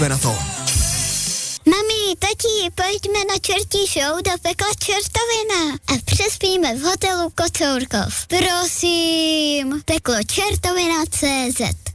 na to. Mami, tati, pojďme na čertí show do pekla Čertovina a přespíme v hotelu Kocourkov. Prosím, peklo Čertovina.cz